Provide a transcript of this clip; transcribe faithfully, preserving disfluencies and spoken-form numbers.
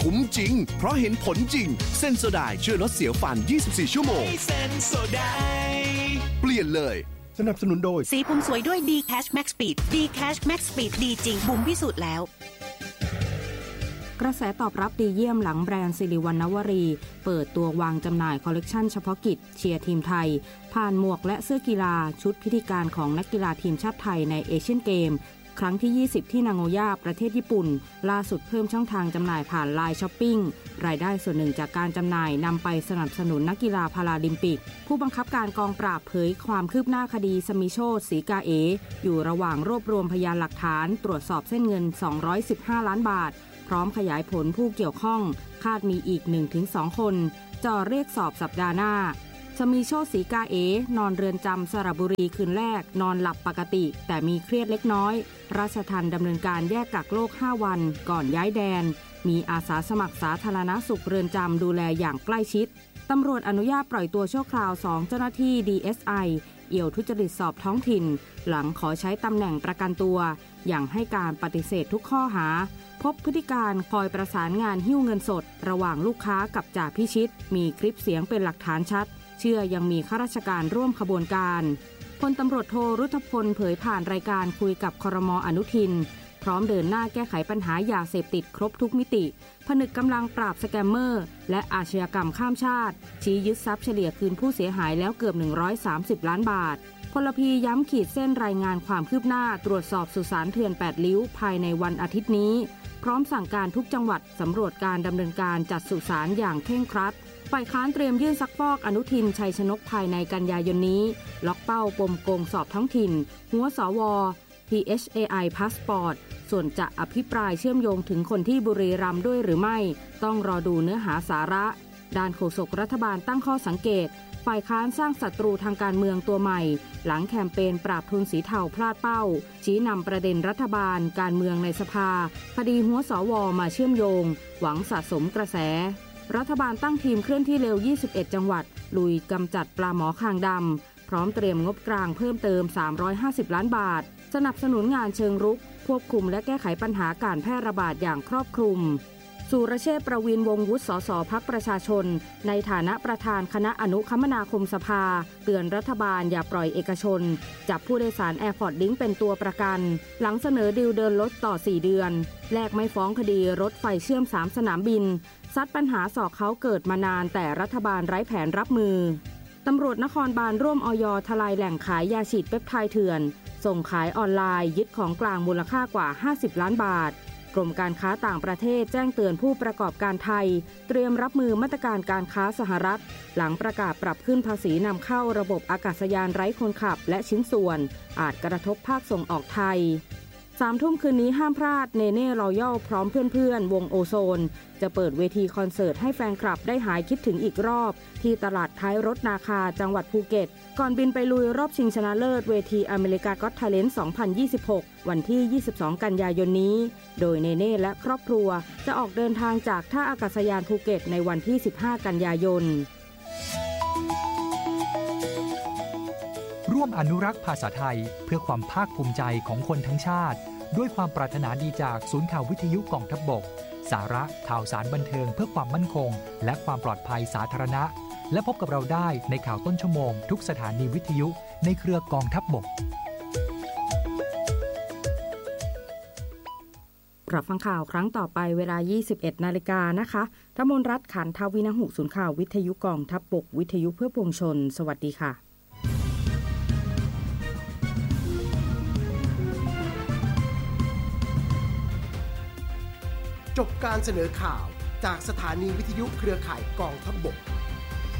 คุ้มจริงเพราะเห็นผลจริงเซนโซไดช่วยลดเสียวฟันยี่สิบสี่ชั่วโมงเซนโซไดเปลี่ยนเลยสนับสนุนโดยสีผมสวยด้วย D-Cash Max Speed D-Cash Max Speed ดีจริงบุ๋มพิสูจน์แล้วกระแสตอบรับดีเยี่ยมหลังแบรนด์สิริวัณณวรีเปิดตัววางจำหน่ายคอลเลกชันเฉพาะกิจเชียร์ทีมไทยผ่านหมวกและเสื้อกีฬาชุดพิธีการของนักกีฬาทีมชาติไทยในเอเชียนเกมครั้งที่ยี่สิบที่นางโอย่าประเทศญี่ปุ่นล่าสุดเพิ่มช่องทางจำหน่ายผ่านไลน์ช้อปปิ้งรายได้ส่วนหนึ่งจากการจำหน่ายนำไปสนับสนุนนักกีฬาพาราลิมปิกผู้บังคับการกองปราบเผยความคืบหน้าคดีสมิโชติศรีกาเออยู่ระหว่างรวบรวมพยานหลักฐานตรวจสอบเส้นเงินสองร้อยสิบห้าล้านบาทพร้อมขยายผลผู้เกี่ยวข้องคาดมีอีก หนึ่งถึงสอง คนจ่อเรียกสอบสัปดาห์หน้าสมีโชติศรีกาเอนอนเรือนจำสระบุรีคืนแรกนอนหลับปกติแต่มีเครียดเล็กน้อยราชทัณฑ์ดำเนินการแยกกักโรคห้าวันก่อนย้ายแดนมีอาสาสมัครสาธารณสุขเรือนจำดูแลอย่างใกล้ชิดตำรวจอนุญาตปล่อยตัวชั่วคราวสองเจ้าหน้าที่ ดี เอส ไอ เอี่ยวทุจริตสอบท้องถิ่นหลังขอใช้ตำแหน่งประกันตัวอย่างให้การปฏิเสธทุกข้อหาพบพฤติการคอยประสานงานหิ้วเงินสดระหว่างลูกค้ากับจ่าพิชิตมีคลิปเสียงเป็นหลักฐานชัดเชื่อยังมีข้าราชการร่วมขบวนการพลตำรวจโทรุทธพลเผยผ่านรายการคุยกับครม.อนุทินพร้อมเดินหน้าแก้ไขปัญหายาเสพติดครบทุกมิติผนึกกำลังปราบสแกมเมอร์และอาชญากรรมข้ามชาติชี้ยึดทรัพย์เฉลี่ยคืนผู้เสียหายแล้วเกือบหนึ่งร้อยสามสิบล้านบาทพลพีย้ำขีดเส้นรายงานความคืบหน้าตรวจสอบสุสานเถื่อนแปดลิ้วภายในวันอาทิตย์นี้พร้อมสั่งการทุกจังหวัดสำรวจการดำเนินการจัดสุสานอย่างเคร่งครัดฝ่ายค้านเตรียมยื่นซักฟอกอนุทินชัยชนกภายในกันยายนนี้ล็อกเป้าปมโกงสอบท้องถิ่นหัวสว พี เอช เอ ไอ Passport ส่วนจะอภิปรายเชื่อมโยงถึงคนที่บุรีรัมย์ด้วยหรือไม่ต้องรอดูเนื้อหาสาระด้านโฆษกรัฐบาลตั้งข้อสังเกตฝ่ายค้านสร้างศัตรูทางการเมืองตัวใหม่หลังแคมเปญปราบทุนสีเทาพลาดเป้าชี้นำประเด็นรัฐบาลการเมืองในสภาคดีหัวสวมาเชื่อมโยงหวังสะสมกระแสรัฐบาลตั้งทีมเคลื่อนที่เร็วยี่สิบเอ็ดจังหวัดลุยกำจัดปลาหมอคางดำพร้อมเตรียมงบกลางเพิ่มเติมสามร้อยห้าสิบล้านบาทสนับสนุนงานเชิงรุกควบคุมและแก้ไขปัญหาการแพร่ระบาดอย่างครอบคลุมสุรเชษฐ์ประวินวงศ์วุฒิสสพรรคประชาชนในฐานะประธานคณะอนุคมนาคมสภาเตือนรัฐบาลอย่าปล่อยเอกชนจับผู้โดยสารแอร์พอร์ตลิงก์เป็นตัวประกันหลังเสนอดีลเดินรถต่อสี่เดือนแลกไม่ฟ้องคดีรถไฟเชื่อมสามสนามบินซัดปัญหาสอกเขาเกิดมานานแต่รัฐบาลไร้แผนรับมือตำรวจนครบาลร่วมอย.ทลายแหล่งขายยาฉีดเปปไทด์เถื่อนส่งขายออนไลน์ยึดของกลางมูลค่ากว่าห้าสิบล้านบาทกรมการค้าต่างประเทศแจ้งเตือนผู้ประกอบการไทยเตรียมรับมือมาตรการการค้าสหรัฐหลังประกาศปรับขึ้นภาษีนำเข้าระบบอากาศยานไร้คนขับและชิ้นส่วนอาจกระทบภาคส่งออกไทยสามทุ่มคืนนี้ห้ามพลาดเนเน่รอยัลพร้อมเพื่อนๆวงโอโซนจะเปิดเวทีคอนเสิร์ตให้แฟนคลับได้หายคิดถึงอีกรอบที่ตลาดท้ายรถนาคาจังหวัดภูเก็ตก่อนบินไปลุยรอบชิงชนะเลิศเวทีอเมริกาก็อต Talent สองพันยี่สิบหกวันที่ยี่สิบสองกันยายนนี้โดยเนเน่และครอบครัวจะออกเดินทางจากท่าอากาศยานภูเก็ตในวันที่สิบห้ากันยายนร่วมอนุรักษ์ภาษาไทยเพื่อความภาคภูมิใจของคนทั้งชาติด้วยความปรารถนาดีจากศูนย์ข่าววิทยุกองทัพบกสาระข่าวสารบันเทิงเพื่อความมั่นคงและความปลอดภัยสาธารณะและพบกับเราได้ในข่าวต้นชั่วโมงทุกสถานีวิทยุในเครือกองทัพบกรับฟังข่าวครั้งต่อไปเวลา ยี่สิบเอ็ดนาฬิกานะคะธมนรัตน์ขันทวินหุศูนย์ข่าววิทยุกองทัพบกวิทยุเพื่อปวงชนสวัสดีค่ะจบการเสนอข่าวจากสถานีวิทยุเครือข่ายกองทัพบก